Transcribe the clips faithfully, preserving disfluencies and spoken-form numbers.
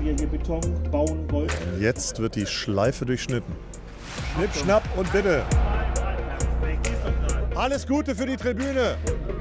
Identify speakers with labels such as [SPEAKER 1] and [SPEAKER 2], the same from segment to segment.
[SPEAKER 1] wir hier Beton bauen wollten.
[SPEAKER 2] Jetzt wird die Schleife durchschnitten. Schnipp, schnapp und bitte. Alles Gute für die Tribüne.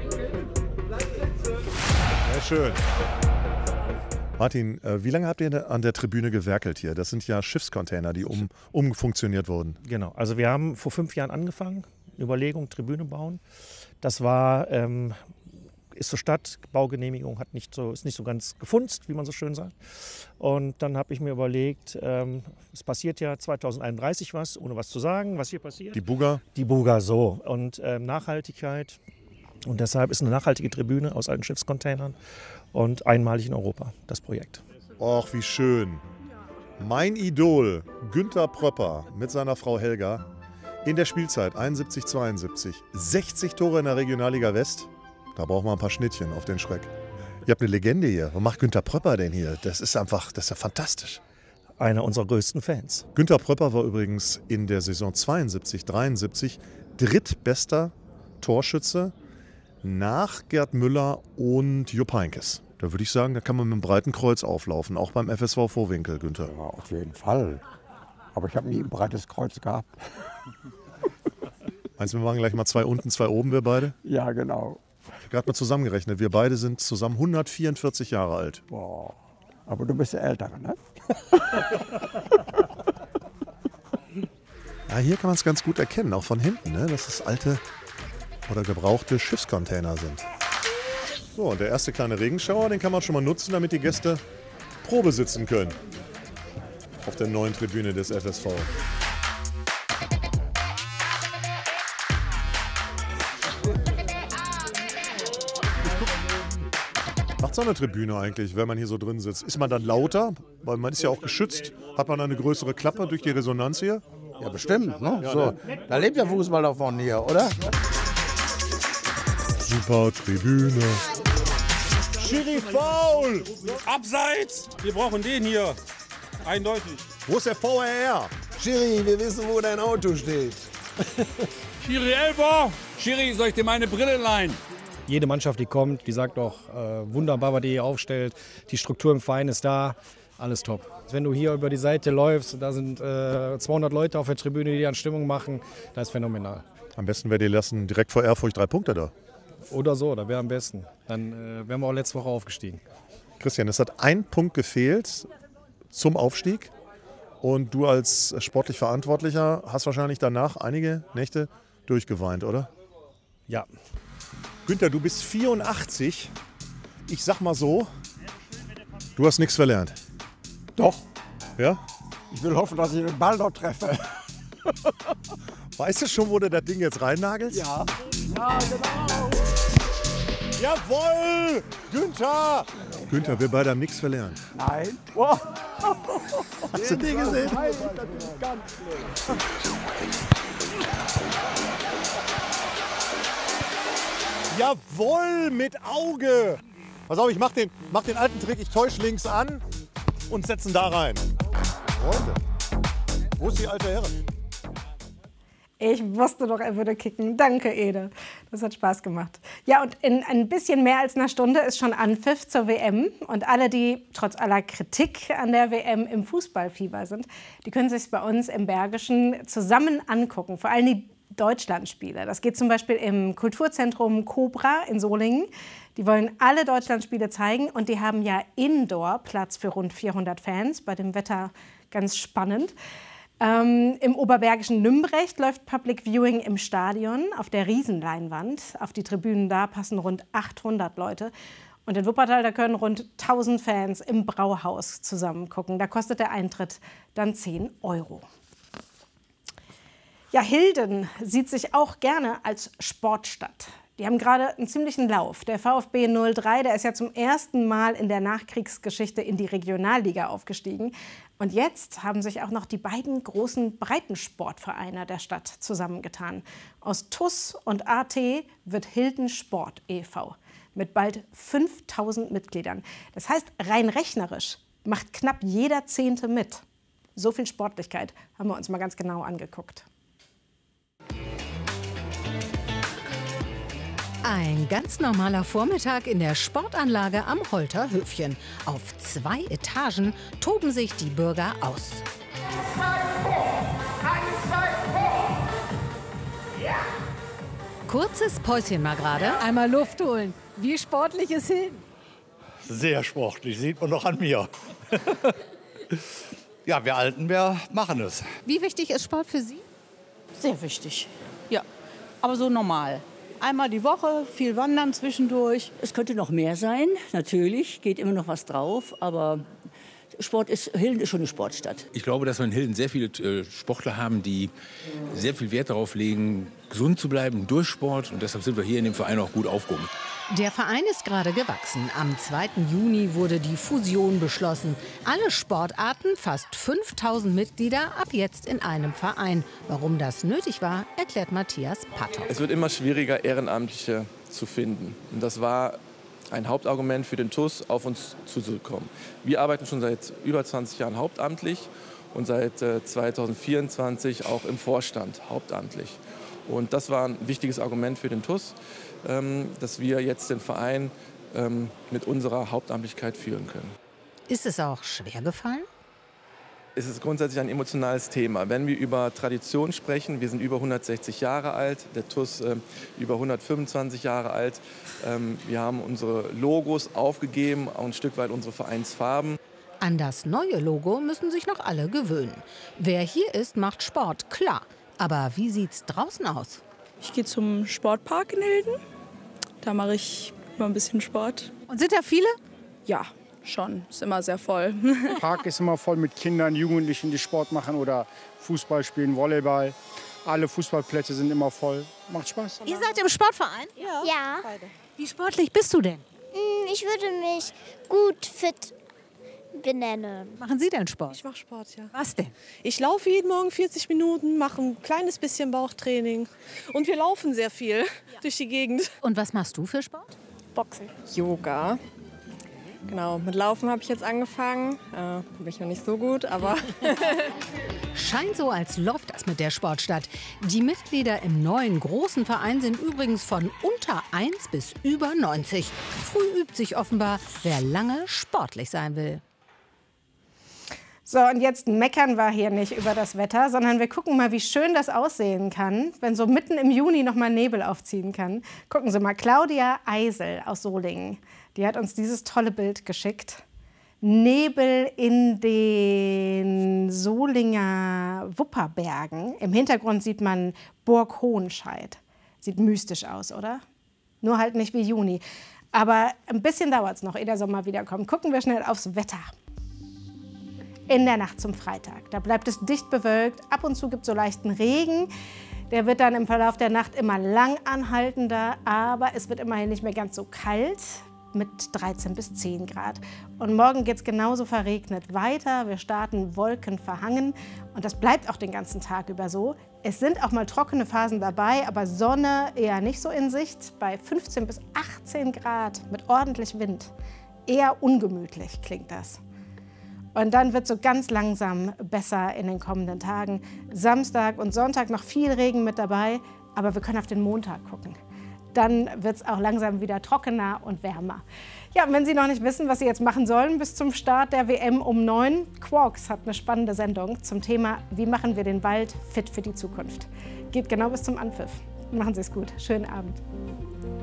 [SPEAKER 2] Sehr schön. Martin, wie lange habt ihr an der Tribüne gewerkelt hier? Das sind ja Schiffscontainer, die um, umfunktioniert wurden.
[SPEAKER 3] Genau, also wir haben vor fünf Jahren angefangen, Überlegung, Tribüne bauen. Das war, ähm, ist zur Stadt, Baugenehmigung hat nicht so, ist nicht so ganz gefunzt, wie man so schön sagt. Und dann habe ich mir überlegt, ähm, es passiert ja zweitausendeinunddreißig was, ohne was zu sagen, was hier passiert.
[SPEAKER 2] Die Buga?
[SPEAKER 3] Die Buga, so. Und ähm, Nachhaltigkeit. Und deshalb ist eine nachhaltige Tribüne aus alten Schiffscontainern und einmalig in Europa, das Projekt.
[SPEAKER 2] Och, wie schön. Mein Idol, Günter Pröpper mit seiner Frau Helga, in der Spielzeit einundsiebzig zweiundsiebzig, sechzig Tore in der Regionalliga West. Da braucht man ein paar Schnittchen auf den Schreck. Ihr habt eine Legende hier. Was macht Günter Pröpper denn hier? Das ist einfach, das ist ja fantastisch.
[SPEAKER 3] Einer unserer größten Fans.
[SPEAKER 2] Günter Pröpper war übrigens in der Saison zweiundsiebzig dreiundsiebzig drittbester Torschütze nach Gerd Müller und Jupp Heynckes. Da würde ich sagen, da kann man mit einem breiten Kreuz auflaufen, auch beim F S V Vohwinkel, Günther.
[SPEAKER 4] Ja, auf jeden Fall. Aber ich habe nie ein breites Kreuz gehabt.
[SPEAKER 2] Meinst du, wir machen gleich mal zwei unten, zwei oben, wir beide?
[SPEAKER 4] Ja, genau.
[SPEAKER 2] Ich habe gerade mal zusammengerechnet, wir beide sind zusammen hundertvierundvierzig Jahre alt.
[SPEAKER 4] Boah. Aber du bist der Ältere, ne?
[SPEAKER 2] Ja, hier kann man es ganz gut erkennen, auch von hinten, ne? Dass es alte oder gebrauchte Schiffscontainer sind. So, und der erste kleine Regenschauer, den kann man schon mal nutzen, damit die Gäste Probe sitzen können. Auf der neuen Tribüne des F S V. Macht so eine Tribüne eigentlich, wenn man hier so drin sitzt? Ist man dann lauter? Weil man ist ja auch geschützt. Hat man eine größere Klappe durch die Resonanz hier?
[SPEAKER 5] Ja, bestimmt. Ne?
[SPEAKER 2] Ja,
[SPEAKER 5] so.
[SPEAKER 2] ne?
[SPEAKER 5] Da lebt der Fußball davon hier, oder?
[SPEAKER 2] Super Tribüne. Schiri faul!
[SPEAKER 6] Abseits! Wir brauchen den hier. Eindeutig.
[SPEAKER 2] Wo ist der V R R?
[SPEAKER 5] Schiri, wir wissen, wo dein Auto steht.
[SPEAKER 6] Schiri Elber! Schiri, soll ich dir meine Brille leihen?
[SPEAKER 7] Jede Mannschaft, die kommt, die sagt doch, äh, wunderbar, was ihr hier aufstellt. Die Struktur im Verein ist da, alles top. Wenn du hier über die Seite läufst, da sind äh, zweihundert Leute auf der Tribüne, die an Stimmung machen, das ist phänomenal.
[SPEAKER 2] Am besten wäre, die lassen direkt vor Ehrfurcht drei Punkte da.
[SPEAKER 7] Oder so, da wäre am besten. Dann äh, wären wir auch letzte Woche aufgestiegen.
[SPEAKER 2] Christian, es hat ein Punkt gefehlt zum Aufstieg. Und du als sportlich Verantwortlicher hast wahrscheinlich danach einige Nächte durchgeweint, oder?
[SPEAKER 7] Ja.
[SPEAKER 2] Günther, du bist vierundachtzig. Ich sag mal so, du hast nichts verlernt.
[SPEAKER 4] Doch.
[SPEAKER 2] Ja?
[SPEAKER 4] Ich will hoffen, dass ich den Ball noch treffe.
[SPEAKER 2] Weißt du schon, wo du das Ding jetzt reinnagelst?
[SPEAKER 4] Ja. Ja, genau.
[SPEAKER 2] Jawohl! Günther! Günther, wir beide haben nichts verlernt.
[SPEAKER 4] Nein. Wow.
[SPEAKER 2] Hast du die gesehen?
[SPEAKER 4] Nein, das ist ganz schlimm.
[SPEAKER 2] Jawohl, mit Auge! Pass auf, ich mach den, mach den alten Trick, ich täusche links an und setze ihn da rein. Freunde, wo ist die alte Herren?
[SPEAKER 8] Ich wusste doch, er würde kicken. Danke, Ede. Das hat Spaß gemacht. Ja, und in ein bisschen mehr als einer Stunde ist schon Anpfiff zur W M. Und alle, die trotz aller Kritik an der W M im Fußballfieber sind, die können sich bei uns im Bergischen zusammen angucken. Vor allem die Deutschlandspiele. Das geht zum Beispiel im Kulturzentrum Cobra in Solingen. Die wollen alle Deutschlandspiele zeigen und die haben ja Indoor Platz für rund vierhundert Fans. Bei dem Wetter ganz spannend. Ähm, Im oberbergischen Nümbrecht läuft Public Viewing im Stadion auf der Riesenleinwand. Auf die Tribünen da passen rund achthundert Leute. Und in Wuppertal, da können rund tausend Fans im Brauhaus zusammen gucken. Da kostet der Eintritt dann zehn Euro. Ja, Hilden sieht sich auch gerne als Sportstadt. Die haben gerade einen ziemlichen Lauf. Der VfB null drei, der ist ja zum ersten Mal in der Nachkriegsgeschichte in die Regionalliga aufgestiegen. Und jetzt haben sich auch noch die beiden großen Breitensportvereine der Stadt zusammengetan. Aus T U S und A T wird Hilden Sport e V mit bald fünftausend Mitgliedern. Das heißt, rein rechnerisch macht knapp jeder Zehnte mit. So viel Sportlichkeit haben wir uns mal ganz genau angeguckt.
[SPEAKER 9] Ein ganz normaler Vormittag in der Sportanlage am Holter Höfchen. Auf zwei Etagen toben sich die Bürger aus. Kurzes Päuschen mal gerade.
[SPEAKER 10] Einmal Luft holen. Wie sportlich ist Hilden?
[SPEAKER 11] Sehr sportlich, sieht man doch an mir. Ja, wir Alten, wir machen es.
[SPEAKER 9] Wie wichtig ist Sport für Sie?
[SPEAKER 12] Sehr wichtig, ja. Aber so normal. Einmal die Woche, viel wandern zwischendurch.
[SPEAKER 13] Es könnte noch mehr sein, natürlich, geht immer noch was drauf, aber Sport ist, Hilden ist schon eine Sportstadt.
[SPEAKER 14] Ich glaube, dass wir in Hilden sehr viele äh, Sportler haben, die sehr viel Wert darauf legen, gesund zu bleiben durch Sport. Und deshalb sind wir hier in dem Verein auch gut aufgehoben.
[SPEAKER 9] Der Verein ist gerade gewachsen. Am zweiten Juni wurde die Fusion beschlossen. Alle Sportarten, fast fünftausend Mitglieder, ab jetzt in einem Verein. Warum das nötig war, erklärt Matthias Patok.
[SPEAKER 15] Es wird immer schwieriger, Ehrenamtliche zu finden. Und das war ein Hauptargument für den T U S, auf uns zuzukommen. Wir arbeiten schon seit über zwanzig Jahren hauptamtlich und seit äh, zweitausendvierundzwanzig auch im Vorstand hauptamtlich. Und das war ein wichtiges Argument für den T U S, ähm, dass wir jetzt den Verein ähm, mit unserer Hauptamtlichkeit führen können.
[SPEAKER 9] Ist es auch schwer gefallen?
[SPEAKER 15] Es ist grundsätzlich ein emotionales Thema. Wenn wir über Tradition sprechen, wir sind über hundertsechzig Jahre alt, der T U S äh, über hundertfünfundzwanzig Jahre alt. Ähm, wir haben unsere Logos aufgegeben, auch ein Stück weit unsere Vereinsfarben.
[SPEAKER 9] An das neue Logo müssen sich noch alle gewöhnen. Wer hier ist, macht Sport, klar. Aber wie sieht's draußen aus?
[SPEAKER 16] Ich gehe zum Sportpark in Hilden. Da mache ich immer ein bisschen Sport.
[SPEAKER 10] Und sind da viele?
[SPEAKER 16] Ja, schon. Ist immer sehr voll.
[SPEAKER 17] Der Park ist immer voll mit Kindern, Jugendlichen, die Sport machen oder Fußball spielen, Volleyball. Alle Fußballplätze sind immer voll. Macht Spaß.
[SPEAKER 10] Ihr seid im Sportverein?
[SPEAKER 18] Ja. ja.
[SPEAKER 10] Wie sportlich bist du denn?
[SPEAKER 18] Ich würde mich gut fit benennen.
[SPEAKER 10] Machen Sie denn Sport?
[SPEAKER 19] Ich mache Sport, ja.
[SPEAKER 10] Was denn?
[SPEAKER 19] Ich laufe jeden Morgen vierzig Minuten, mache ein kleines bisschen Bauchtraining. Und wir laufen sehr viel ja. durch die Gegend.
[SPEAKER 9] Und was machst du für Sport?
[SPEAKER 18] Boxen.
[SPEAKER 19] Yoga. Genau, mit Laufen habe ich jetzt angefangen. Äh, bin ich noch nicht so gut, aber...
[SPEAKER 9] Scheint so, als läuft das mit der Sportstadt. Die Mitglieder im neuen großen Verein sind übrigens von unter eins bis über neunzig. Früh übt sich offenbar, wer lange sportlich sein will.
[SPEAKER 8] So, und jetzt meckern wir hier nicht über das Wetter, sondern wir gucken mal, wie schön das aussehen kann, wenn so mitten im Juni noch mal Nebel aufziehen kann. Gucken Sie mal, Claudia Eisel aus Solingen, die hat uns dieses tolle Bild geschickt. Nebel in den Solinger Wupperbergen. Im Hintergrund sieht man Burg Hohenscheid. Sieht mystisch aus, oder? Nur halt nicht wie Juni. Aber ein bisschen dauert es noch, ehe der Sommer wiederkommt. Gucken wir schnell aufs Wetter. In der Nacht zum Freitag. Da bleibt es dicht bewölkt. Ab und zu gibt es so leichten Regen. Der wird dann im Verlauf der Nacht immer lang anhaltender. Aber es wird immerhin nicht mehr ganz so kalt. Mit dreizehn bis zehn Grad. Und morgen geht es genauso verregnet weiter. Wir starten wolkenverhangen und das bleibt auch den ganzen Tag über so. Es sind auch mal trockene Phasen dabei, aber Sonne eher nicht so in Sicht. Bei fünfzehn bis achtzehn Grad mit ordentlich Wind. Eher ungemütlich klingt das. Und dann wird es so ganz langsam besser in den kommenden Tagen. Samstag und Sonntag noch viel Regen mit dabei, aber wir können auf den Montag gucken. Dann wird es auch langsam wieder trockener und wärmer. Ja, und wenn Sie noch nicht wissen, was Sie jetzt machen sollen bis zum Start der W M um neun, Quarks hat eine spannende Sendung zum Thema, wie machen wir den Wald fit für die Zukunft. Geht genau bis zum Anpfiff. Machen Sie es gut. Schönen Abend.